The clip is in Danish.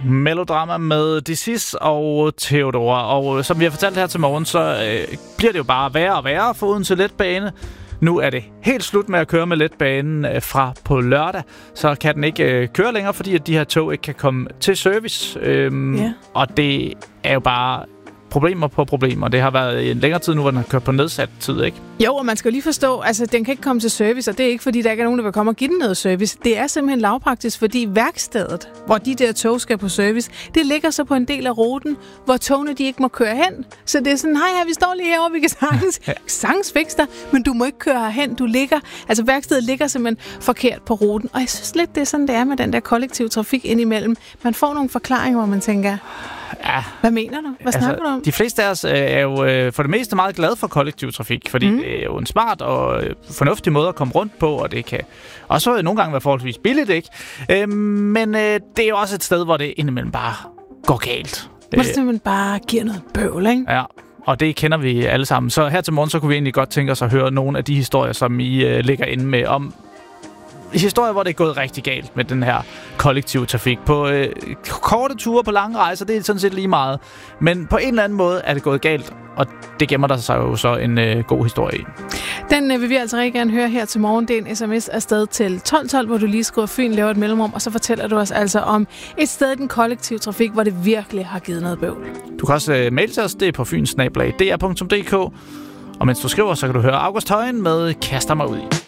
Melodrama med Disis og Theodora. Og som vi har fortalt her til morgen, så bliver det jo bare værre og værre for Odense Letbane. Nu er det helt slut med at køre med letbanen fra på lørdag. Så kan den ikke køre længere, fordi at de her tog ikke kan komme til service. Og det er jo bare problemer på problemer. Det har været en længere tid nu, hvor den har kørt på nedsat tid, ikke? Jo, og man skal jo lige forstå, altså den kan ikke komme til service, og det er ikke, fordi der ikke er nogen, der vil komme og give den noget service. Det er simpelthen lavpraktisk, fordi værkstedet, hvor de der tog skal på service, det ligger så på en del af ruten, hvor togene de ikke må køre hen. Så det er sådan, hej, vi står lige herovre, vi kan sagtens fikse dig, men du må ikke køre herhen. Du ligger, altså værkstedet ligger simpelthen forkert på ruten. Og jeg synes lidt, det er sådan, det er med den der kollektive trafik indimellem. Man får nogle forklaringer, hvor man tænker, hvad mener du? Hvad snakker du om? De fleste af os er jo for det meste meget glade for kollektiv trafik, fordi det er jo en smart og fornuftig måde at komme rundt på, og det kan også nogle gange være forholdsvis billigt, ikke? Men det er jo også et sted, hvor det indimellem bare går galt. Hvor det simpelthen bare giver noget bøvl, ikke? Ja, og det kender vi alle sammen. Så her til morgen, så kunne vi egentlig godt tænke os at høre nogle af de historier, som I ligger inde med om historier, hvor det er gået rigtig galt med den her kollektive trafik. På korte ture, på lange rejser, det er sådan set lige meget. Men på en eller anden måde er det gået galt, og det gemmer der sig jo så en god historie i. Den vil vi altså rigtig gerne høre her til morgen. Det er en sms afsted til 1212, hvor du lige skriver Fyn, laver et mellemrum, og så fortæller du os altså om et sted i den kollektive trafik, hvor det virkelig har givet noget bøvl. Du kan også mail til os, det er på fynsnabel.dr.dk. Og mens du skriver, så kan du høre August Højen med Kaster mig ud i.